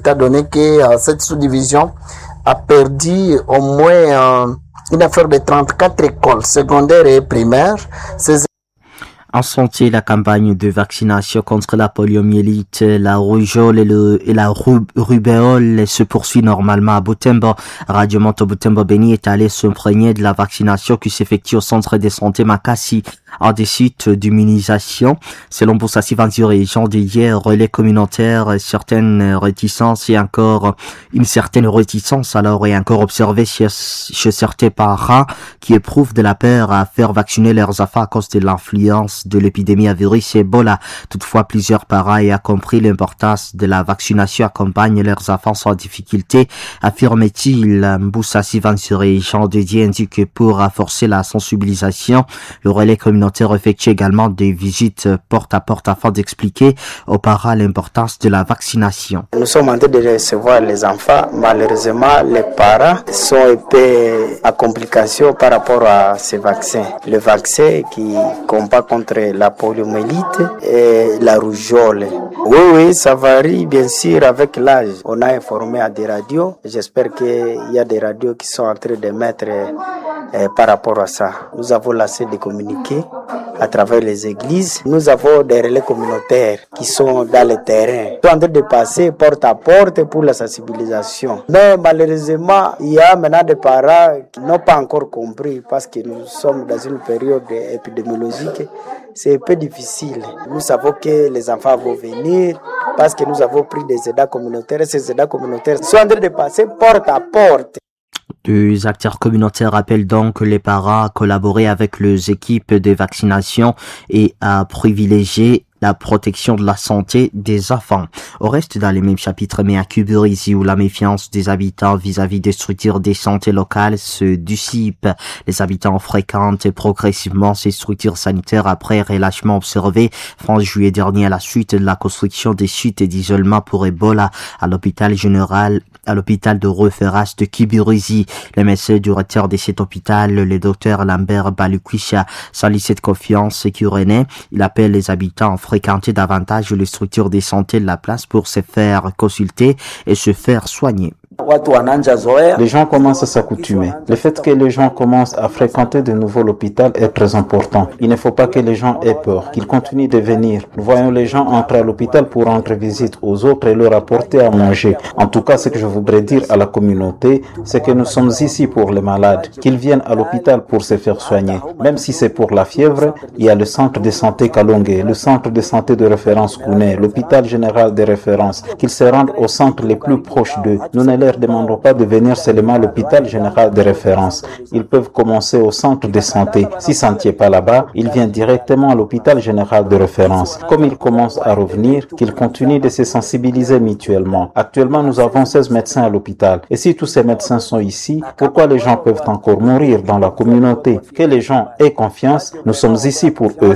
état donné que cette sous-division a perdu au moins une affaire de 34 écoles secondaires et primaires. En santé, la campagne de vaccination contre la poliomyélite, la rougeole et la rubéole se poursuit normalement à Butembo. Radio Moto Butembo Beni est allé s'imprégner de la vaccination qui s'effectue au centre de santé Makassi en des sites d'immunisation. Selon Boussassi Vanzuri, Jean d'hier, relais communautaire, certaines réticences et encore une certaine réticence alors est encore observée chez certains parents qui éprouvent de la peur à faire vacciner leurs enfants à cause de l'influence de l'épidémie à virus Ebola. Toutefois, plusieurs parents ayant compris l'importance de la vaccination accompagnent leurs enfants sans difficulté, affirme-t-il. Boussassi Vanzuri, Jean d'hier indique que pour renforcer la sensibilisation, le relais communautaire effectue également des visites porte à porte afin d'expliquer aux parents l'importance de la vaccination. Nous sommes en train de recevoir les enfants. Malheureusement, les parents sont un peu à complication par rapport à ces vaccins. Le vaccin qui combat contre la poliomyélite et la rougeole. Oui, ça varie bien sûr avec l'âge. On a informé à des radios. J'espère qu'il y a des radios qui sont en train de mettre par rapport à ça. Nous avons lancé des communiqués à travers les églises. Nous avons des relais communautaires qui sont dans le terrain. Ils sont en train de passer porte à porte pour la sensibilisation. Mais malheureusement, il y a maintenant des parents qui n'ont pas encore compris parce que nous sommes dans une période épidémiologique. C'est un peu difficile. Nous savons que les enfants vont venir parce que nous avons pris des aidants communautaires. Ces aidants communautaires sont en train de passer porte à porte. Les acteurs communautaires appellent donc les parents à collaborer avec les équipes de vaccination et à privilégier la protection de la santé des enfants. Au reste, dans les mêmes chapitres, mais à Kuburizi, où la méfiance des habitants vis-à-vis des structures de santé locales se dissipe. Les habitants fréquentent progressivement ces structures sanitaires après relâchement observé fin juillet dernier à la suite de la construction des sites d'isolement pour Ebola à l'hôpital de référence de Kibirizi. Le médecin directeur de cet hôpital, le docteur Lambert Balukwisha, salit cette confiance sécurisée. Il appelle les habitants à fréquenter davantage les structures de santé de la place pour se faire consulter et se faire soigner. Les gens commencent à s'accoutumer. Le fait que les gens commencent à fréquenter de nouveau l'hôpital est très important. Il ne faut pas que les gens aient peur, qu'ils continuent de venir. Nous voyons les gens entrer à l'hôpital pour rendre visite aux autres et leur apporter à manger. En tout cas, ce que je voudrais dire à la communauté, c'est que nous sommes ici pour les malades, qu'ils viennent à l'hôpital pour se faire soigner. Même si c'est pour la fièvre, il y a le centre de santé Kalonge, le centre de santé de référence Kouné, l'hôpital général de référence, qu'ils se rendent au centre les plus proches d'eux. Nous ne leur demandons pas de venir seulement à l'hôpital général de référence. Ils peuvent commencer au centre de santé. Si ça ne tient pas là-bas, ils viennent directement à l'hôpital général de référence. Comme ils commencent à revenir, qu'ils continuent de se sensibiliser mutuellement. Actuellement, nous avons 16 médecins à l'hôpital. Et si tous ces médecins sont ici, pourquoi les gens peuvent encore mourir dans la communauté? Que les gens aient confiance, nous sommes ici pour eux.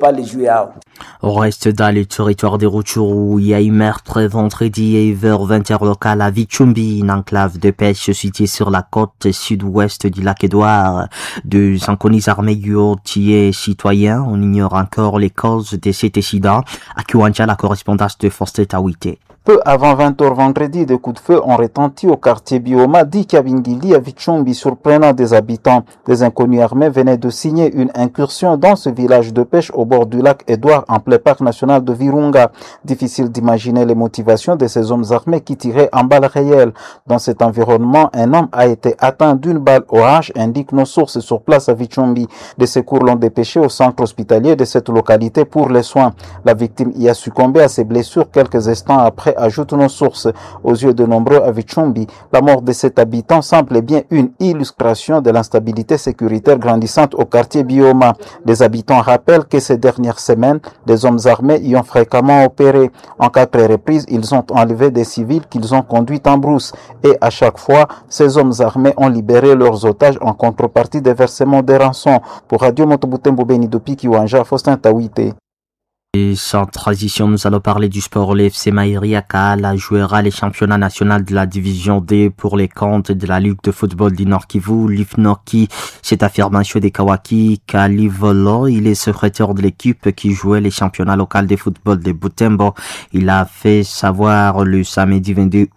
On reste dans le territoire des Rutshuru. Il y a eu meurtre vendredi vers 20h local à Vichumbi, une enclave de pêche située sur la côte sud-ouest du lac Édouard. Deux inconnus armés ont tué citoyens. On ignore encore les causes de cet incident. À Kiwanja, la correspondance de Foster Tawite. Peu avant 20h vendredi, des coups de feu ont retenti au quartier Bioma d'Ikabingili à Vichumbi, surprenant des habitants. Des inconnus armés venaient de signer une incursion dans ce village de pêche au bord du lac Édouard, en plein parc national de Virunga. Difficile d'imaginer les motivations de ces hommes armés qui tiraient en balles réelles. Dans cet environnement, un homme a été atteint d'une balle au hanche, indiquent nos sources sur place à Vichumbi. Des secours l'ont dépêché au centre hospitalier de cette localité pour les soins. La victime y a succombé à ses blessures quelques instants après, ajoutent nos sources. Aux yeux de nombreux à Vichumbi, la mort de cet habitant semble bien une illustration de l'instabilité sécuritaire grandissante au quartier Bioma. Les habitants rappellent que ces dernières semaines, des hommes armés y ont fréquemment opéré. En 4 reprises, ils ont enlevé des civils qu'ils ont conduits en brousse. Et à chaque fois, ces hommes armés ont libéré leurs otages en contrepartie des versements des rançons. Pour Radio Motobutembo Beni de Kiwanja, Faustin Tawite. Et sans transition, nous allons parler du sport. Le FC Maïri Akala jouera les championnats nationaux de la division D pour les comptes de la Ligue de football du Nord Kivu. Lifnoki s'est affirmé M. Kawaki Kalivolo. Il est secrétaire de l'équipe qui jouait les championnats locaux de football de Butembo. Il a fait savoir le samedi 22